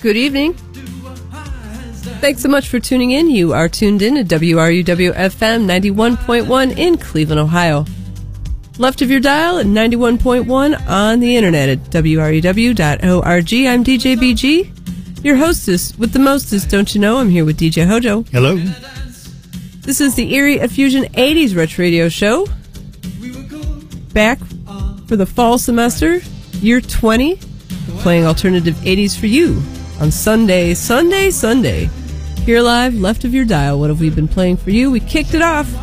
Good evening. Thanks so much for tuning in. You are tuned in to WRUW-FM 91.1 in Cleveland, Ohio. Left of your dial at 91.1 on the internet at WRUW.org. I'm DJ BG, your hostess with the mostest, don't you know? I'm here with DJ Hojo. Hello. This is the Eerie Effusion 80s Retro Radio Show. Back for the fall semester, year 20, playing alternative 80s for you on Sunday. Here live, left of your dial. What have we been playing for you? We kicked it off.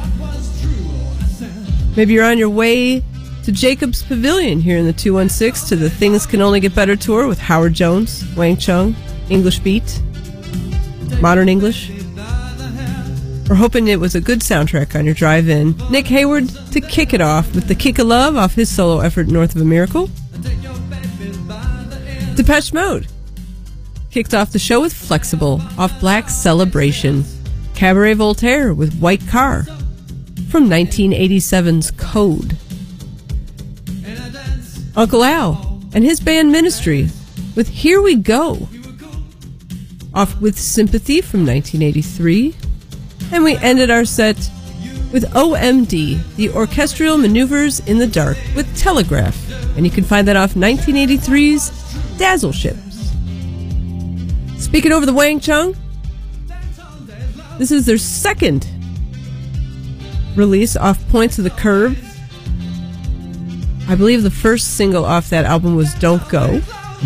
Maybe you're on your way to Jacob's Pavilion here in the 216 to the Things Can Only Get Better tour with Howard Jones, Wang Chung, English Beat, Modern English. We're hoping it was a good soundtrack on your drive in. Nick Hayward to kick it off with The Kick of Love off his solo effort North of a Miracle. Depeche Mode kicked off the show with Flexible off Black Celebration. Cabaret Voltaire with White Car from 1987's Code. Uncle Al and his band Ministry with Here We Go off with Sympathy from 1983. And we ended our set with OMD, the Orchestral Maneuvers in the Dark with Telegraph. And you can find that off 1983's Dazzle Ships. Speaking over the Wang Chung, this is their second release off Points of the Curve. I believe the first single off that album was Don't Go.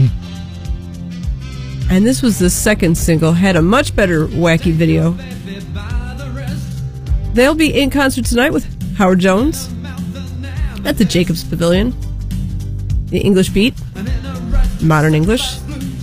And this was the second single, had a much better wacky video. They'll be in concert tonight with Howard Jones at the Jacobs Pavilion. The English Beat, Modern English.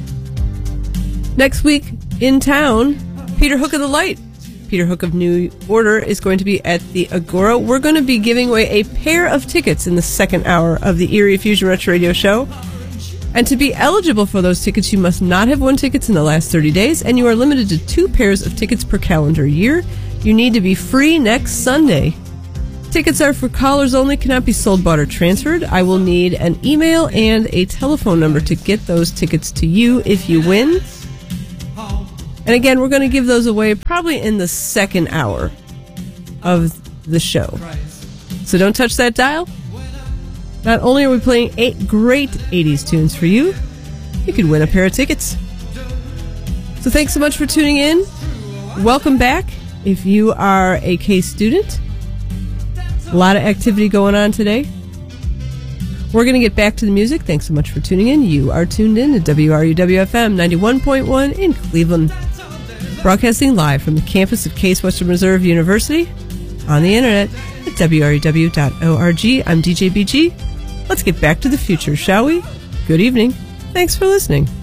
Next week in town, Peter Hook of the Light. Peter Hook of New Order is going to be at the Agora. We're going to be giving away a pair of tickets in the second hour of the Eerie Effusion Retro Radio Show. And to be eligible for those tickets, you must not have won tickets in the last 30 days, and you are limited to 2 pairs of tickets per calendar year. You need to be free next Sunday. Tickets are for callers only, cannot be sold, bought, or transferred. I will need an email and a telephone number to get those tickets to you if you win. And again, we're going to give those away probably in the second hour of the show. So don't touch that dial. Not only are we playing 8 great 80s tunes for you, you could win a pair of tickets. So thanks so much for tuning in. Welcome back if you are a K student. A lot of activity going on today. We're going to get back to the music. Thanks so much for tuning in. You are tuned in to WRUW-FM 91.1 in Cleveland. Broadcasting live from the campus of Case Western Reserve University on the internet at WRUW.org. I'm DJ BG. Let's get back to the future, shall we? Good evening. Thanks for listening.